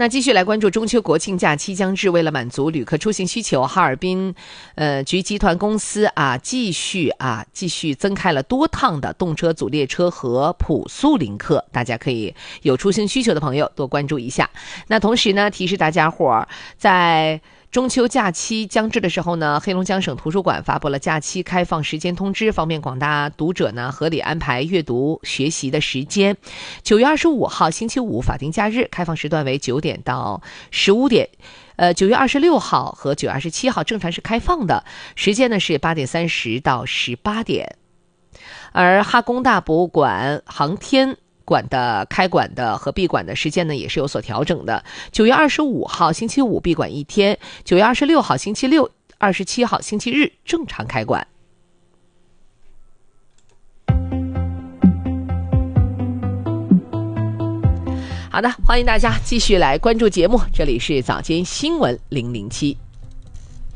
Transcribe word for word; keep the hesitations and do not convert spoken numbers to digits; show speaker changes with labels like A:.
A: 那继续来关注中秋国庆假期将至，为了满足旅客出行需求，哈尔滨呃局集团公司啊继续啊继续增开了多趟的动车组列车和普速临客，大家可以有出行需求的朋友多关注一下。那同时呢，提示大家伙儿在中秋假期将至的时候呢，黑龙江省图书馆发布了假期开放时间通知，方便广大读者呢合理安排阅读学习的时间。九月二十五号星期五法定假日开放时段为九点到十五点。呃，九月二十六号和九月二十七号正常是开放的，时间呢是八点三十到十八点。而哈工大博物馆航天馆的开馆的和闭馆的时间呢也是有所调整的。九月二十五号星期五闭馆一天，九月二十六号星期六、二十七号星期日正常开馆。好的，欢迎大家继续来关注节目，这里是早间新闻零零七。